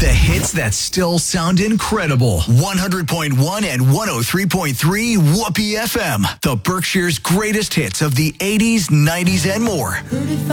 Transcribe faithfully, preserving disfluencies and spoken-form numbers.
The hits that still sound incredible. one hundred point one and one oh three point three Whoopee F M. The Berkshire's greatest hits of the eighties, nineties, and more.